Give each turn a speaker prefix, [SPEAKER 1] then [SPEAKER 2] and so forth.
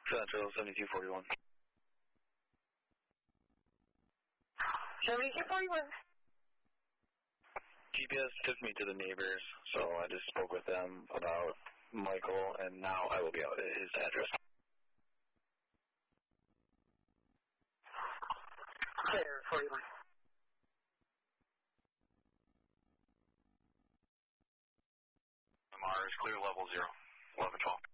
[SPEAKER 1] Central 7241.
[SPEAKER 2] 7241.
[SPEAKER 1] GPS took me to the neighbors, so I just spoke with them about Michael, and now I will be out at his address.
[SPEAKER 2] Clear 41.
[SPEAKER 3] Mars, clear level 0, 1112.